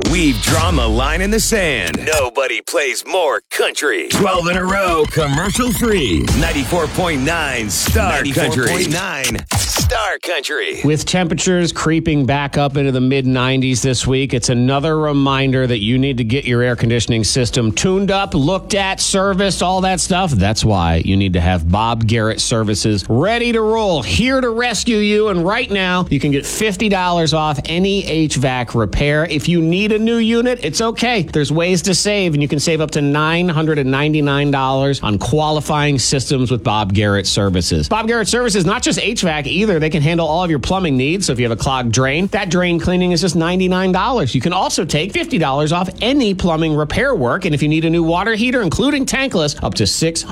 We've drawn the line in the sand. Nobody plays more country. 12 in a row, commercial free. 94.9 Star Country. 94.9 Star Country. With temperatures creeping back up into the mid-90s this week, it's another reminder that you need to get your air conditioning system tuned up, looked at, serviced, all that stuff. That's why you need to have Bob Garrett Services ready to roll, here to rescue you. And right now, you can get $50 off any HVAC repair. If you need a new unit, it's okay. There's ways to save, and you can save up to $999 on qualifying systems with Bob Garrett Services. Bob Garrett Services, not just HVAC either. They can handle all of your plumbing needs. So if you have a clogged drain, that drain cleaning is just $99. You can also take $50 off any plumbing repair work. And if you need a new water heater, including tankless, up to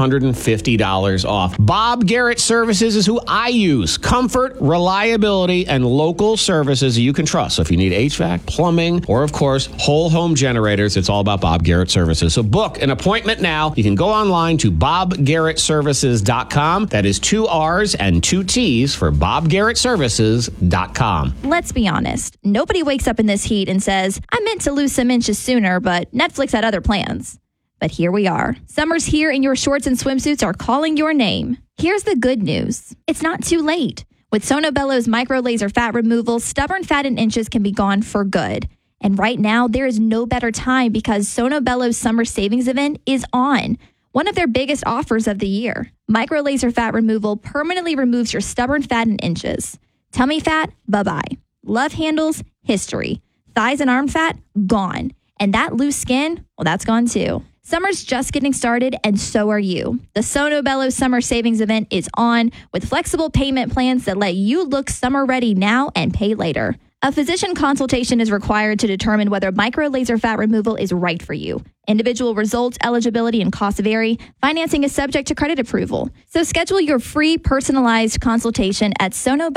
$650 off. Bob Garrett Services is who I use. Comfort, reliability, and local services you can trust. So if you need HVAC, plumbing, or of course, whole home generators, it's all about Bob Garrett Services. So book an appointment now. You can go online to bobgarrettservices.com. That is 2 R's and 2 T's for bobgarrettservices.com. Let's be honest. Nobody wakes up in this heat and says, I meant to lose some inches sooner, but Netflix had other plans. But here we are. Summer's here and your shorts and swimsuits are calling your name. Here's the good news. It's not too late. With Sono Bello's micro laser fat removal, stubborn fat and inches can be gone for good. And right now, there is no better time because Sono Bello's summer savings event is on. One of their biggest offers of the year. Micro laser fat removal permanently removes your stubborn fat and inches. Tummy fat, bye-bye. Love handles, history. Thighs and arm fat, gone. And that loose skin, well, that's gone too. Summer's just getting started, and so are you. The Sono Bello Summer Savings Event is on with flexible payment plans that let you look summer ready now and pay later. A physician consultation is required to determine whether micro laser fat removal is right for you. Individual results, eligibility, and costs vary. Financing is subject to credit approval. So schedule your free personalized consultation at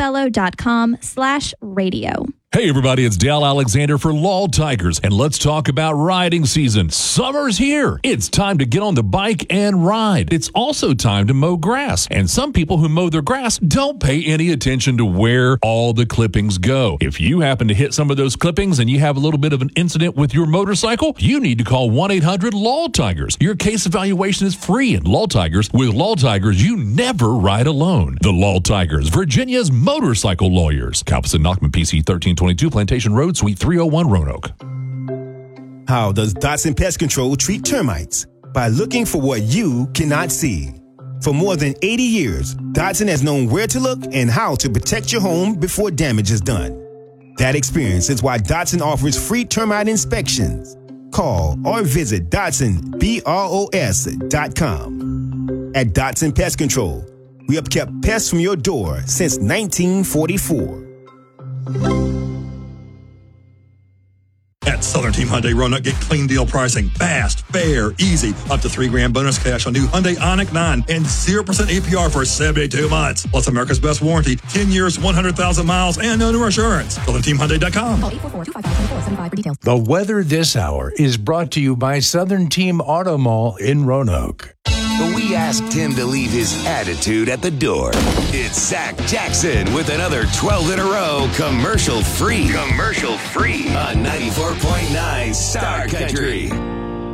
sonobello.com/radio. Hey everybody, it's Dale Alexander for Law Tigers, and let's talk about riding season. Summer's here. It's time to get on the bike and ride. It's also time to mow grass, and some people who mow their grass don't pay any attention to where all the clippings go. If you happen to hit some of those clippings and you have a little bit of an incident with your motorcycle, you need to call 1-800-LAW Tigers. Your case evaluation is free at Law Tigers. With Law Tigers, you never ride alone. The Law Tigers, Virginia's motorcycle lawyers. Calvin Knockman, PC 1322 Plantation Road, Suite 301, Roanoke. How does Dotson Pest Control treat termites? By looking for what you cannot see. For more than 80 years, Dotson has known where to look and how to protect your home before damage is done. That experience is why Dotson offers free termite inspections. Call or visit DotsonBROS.com. At Dotson Pest Control, we have kept pests from your door since 1944. At Southern Team Hyundai Roanoke, get clean deal pricing. Fast, fair, easy. Up to $3,000 bonus cash on new Hyundai Ioniq 9 and 0% APR for 72 months. Plus America's best warranty, 10 years, 100,000 miles, and no new insurance. SouthernTeamHyundai.com. Call 844-255-2475 for details. The weather this hour is brought to you by Southern Team Auto Mall in Roanoke. But we asked him to leave his attitude at the door. It's Zach Jackson with another 12 in a row commercial free. Commercial free on 94.9 Star Country.